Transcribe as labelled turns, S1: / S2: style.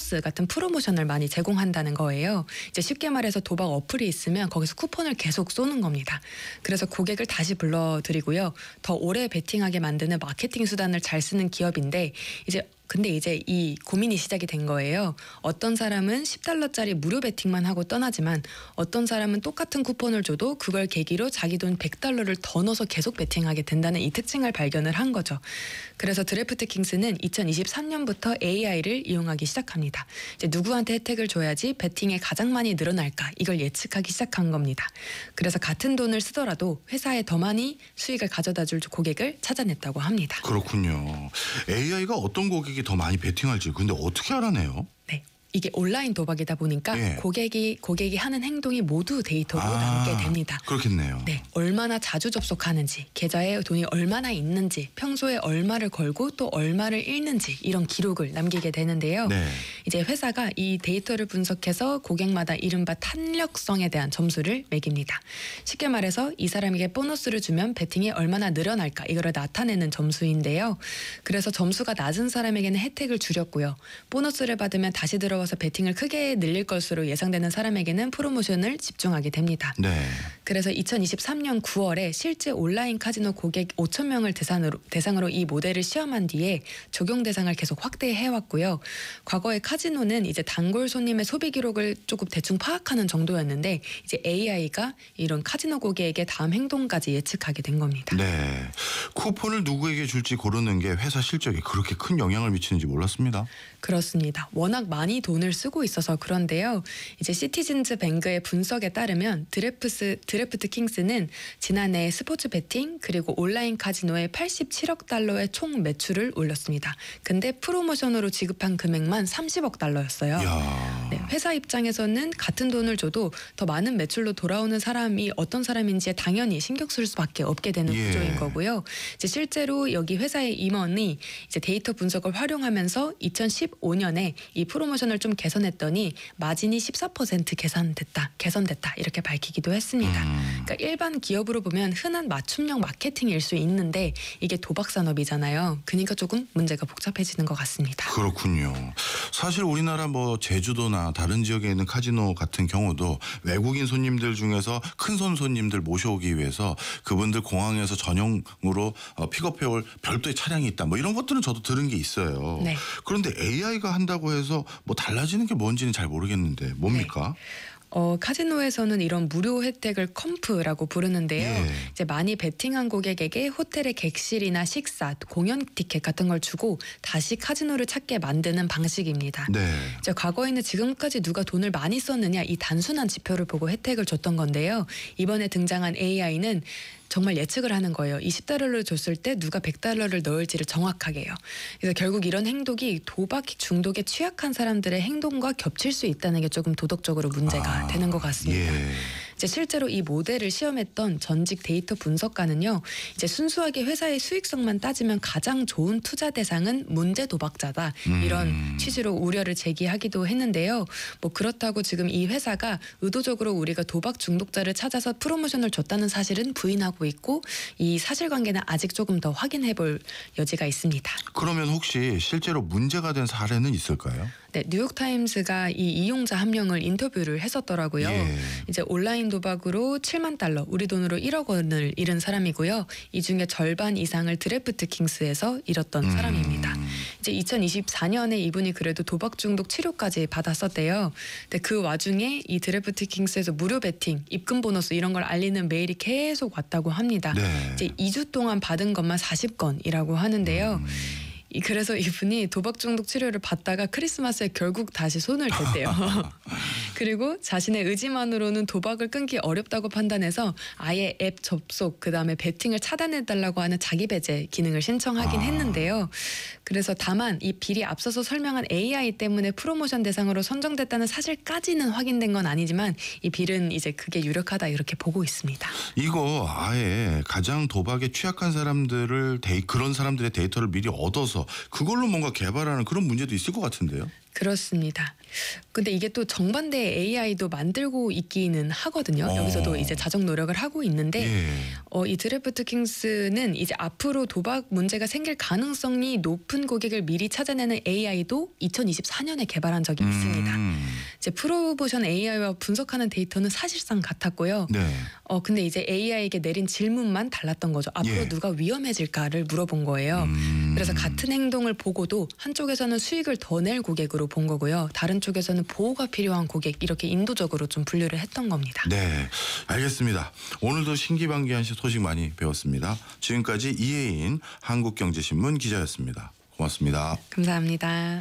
S1: 보너스 같은 프로모션을 많이 제공한다는 거예요. 이제 쉽게 말해서 도박 어플이 있으면 거기서 쿠폰을 계속 쏘는 겁니다. 그래서 고객을 다시 불러들이고요. 더 오래 베팅하게 만드는 마케팅 수단을 잘 쓰는 기업인데 근데 이제 이 고민이 시작이 된 거예요. 어떤 사람은 $10짜리 무료 베팅만 하고 떠나지만 어떤 사람은 똑같은 쿠폰을 줘도 그걸 계기로 자기 돈 $100를 더 넣어서 계속 베팅하게 된다는 이 특징을 발견을 한 거죠. 그래서 드래프트킹스는 2023년부터 AI를 이용하기 시작합니다. 이제 누구한테 혜택을 줘야지 베팅에 가장 많이 늘어날까 이걸 예측하기 시작한 겁니다. 그래서 같은 돈을 쓰더라도 회사에 더 많이 수익을 가져다 줄 고객을 찾아냈다고 합니다.
S2: 그렇군요. AI가 어떤 고객이 더 많이 베팅할지 근데 어떻게 알아내요?
S1: 네. 이게 온라인 도박이다 보니까
S2: 예.
S1: 고객이 하는 행동이 모두 데이터로 남게 됩니다.
S2: 그렇겠네요.
S1: 네, 얼마나 자주 접속하는지, 계좌에 돈이 얼마나 있는지, 평소에 얼마를 걸고 또 얼마를 잃는지 이런 기록을 남기게 되는데요.
S2: 네.
S1: 이제 회사가 이 데이터를 분석해서 고객마다 이른바 탄력성에 대한 점수를 매깁니다. 쉽게 말해서 이 사람에게 보너스를 주면 베팅이 얼마나 늘어날까 이거를 나타내는 점수인데요. 그래서 점수가 낮은 사람에게는 혜택을 줄였고요. 보너스를 받으면 다시 들어와서 베팅을 크게 늘릴 것으로 예상되는 사람에게는 프로모션을 집중하게 됩니다.
S2: 네.
S1: 그래서 2023년 9월에 실제 온라인 카지노 고객 5,000명을 대상으로 이 모델을 시험한 뒤에 적용 대상을 계속 확대해왔고요. 과거에 카지노는 이제 단골 손님의 소비 기록을 조금 대충 파악하는 정도였는데 이제 AI가 이런 카지노 고객에게 다음 행동까지 예측하게 된 겁니다.
S2: 네. 쿠폰을 누구에게 줄지 고르는 게 회사 실적에 그렇게 큰 영향을 미치는지 몰랐습니다.
S1: 그렇습니다. 워낙 많이 돈을 쓰고 있어서 그런데요. 이제 시티즌즈 뱅크의 분석에 따르면 드래프트 킹스는 지난해 스포츠 베팅 그리고 온라인 카지노에 $87억 총 매출을 올렸습니다. 근데 프로모션으로 지급한 금액만 $30억 였어요. 네, 회사 입장에서는 같은 돈을 줘도 더 많은 매출로 돌아오는 사람이 어떤 사람인지에 당연히 신경 쓸 수밖에 없게 되는 구조인 거고요. 이제 실제로 여기 회사의 임원이 이제 데이터 분석을 활용하면서 2015년에 이 프로모션을 좀 개선했더니 마진이 14% 개선됐다 이렇게 밝히기도 했습니다. 그러니까 일반 기업으로 보면 흔한 맞춤형 마케팅일 수 있는데 이게 도박 산업이잖아요. 그러니까 조금 문제가 복잡해지는 것 같습니다.
S2: 그렇군요. 사실 우리나라 제주도나 다른 지역에 있는 카지노 같은 경우도 외국인 손님들 중에서 큰 손님들 모셔오기 위해서 그분들 공항에서 전용으로 픽업해올 별도의 차량이 있다. 이런 것들은 저도 들은 게 있어요.
S1: 네.
S2: 그런데 AI가 한다고 해서 달라지는 게 뭔지는 잘 모르겠는데 뭡니까?
S1: 네. 카지노에서는 이런 무료 혜택을 컴프라고 부르는데요.
S2: 예.
S1: 이제 많이 베팅한 고객에게 호텔의 객실이나 식사, 공연 티켓 같은 걸 주고 다시 카지노를 찾게 만드는 방식입니다.
S2: 네.
S1: 이제 과거에는 지금까지 누가 돈을 많이 썼느냐 이 단순한 지표를 보고 혜택을 줬던 건데요. 이번에 등장한 AI는 정말 예측을 하는 거예요. 이 $10를 줬을 때 누가 $100를 넣을지를 정확하게요. 그래서 결국 이런 행동이 도박 중독에 취약한 사람들의 행동과 겹칠 수 있다는 게 조금 도덕적으로 문제가 되는 것 같습니다.
S2: 예.
S1: 이제 실제로 이 모델을 시험했던 전직 데이터 분석가는요. 이제 순수하게 회사의 수익성만 따지면 가장 좋은 투자 대상은 문제 도박자다. 이런 취지로 우려를 제기하기도 했는데요. 그렇다고 지금 이 회사가 의도적으로 우리가 도박 중독자를 찾아서 프로모션을 줬다는 사실은 부인하고 있고 이 사실관계는 아직 조금 더 확인해 볼 여지가 있습니다.
S2: 그러면 혹시 실제로 문제가 된 사례는 있을까요?
S1: 네, 뉴욕타임스가 이 이용자 한 명을 인터뷰를 했었더라고요.
S2: 예.
S1: 이제 온라인 도박으로 $7만, 우리 돈으로 1억 원을 잃은 사람이고요. 이 중에 절반 이상을 드래프트 킹스에서 잃었던 사람입니다. 이제 2024년에 이분이 그래도 도박 중독 치료까지 받았었대요. 근데 그 와중에 이 드래프트 킹스에서 무료 베팅, 입금 보너스 이런 걸 알리는 메일이 계속 왔다고 합니다.
S2: 네.
S1: 이제 2주 동안 받은 것만 40건이라고 하는데요. 그래서 이분이 도박 중독 치료를 받다가 크리스마스에 결국 다시 손을 댔대요. 그리고 자신의 의지만으로는 도박을 끊기 어렵다고 판단해서 아예 앱 접속 그다음에 베팅을 차단해달라고 하는 자기 배제 기능을 신청하긴 했는데요. 그래서 다만 이 비리 앞서서 설명한 AI 때문에 프로모션 대상으로 선정됐다는 사실까지는 확인된 건 아니지만 이 빌은 이제 그게 유력하다 이렇게 보고 있습니다.
S2: 이거 아예 가장 도박에 취약한 사람들을 그런 사람들의 데이터를 미리 얻어서 그걸로 뭔가 개발하는 그런 문제도 있을 것 같은데요.
S1: 그렇습니다. 근데 이게 또 정반대의 AI도 만들고 있기는 하거든요. 여기서도 이제 자정 노력을 하고 있는데
S2: 예.
S1: 이 드래프트 킹스는 이제 앞으로 도박 문제가 생길 가능성이 높은 고객을 미리 찾아내는 AI도 2024년에 개발한 적이 있습니다. 이제 프로보션 AI와 분석하는 데이터는 사실상 같았고요.
S2: 네.
S1: 근데 이제 AI에게 내린 질문만 달랐던 거죠. 앞으로
S2: 예.
S1: 누가 위험해질까를 물어본 거예요. 그래서 같은 행동을 보고도 한쪽에서는 수익을 더 낼 고객으로 본 거고요. 다른 쪽에서는 보호가 필요한 고객 이렇게 인도적으로 좀 분류를 했던 겁니다.
S2: 네, 알겠습니다. 오늘도 신기반기한 소식 많이 배웠습니다. 지금까지 이혜인 한국경제신문 기자였습니다. 고맙습니다.
S1: 감사합니다.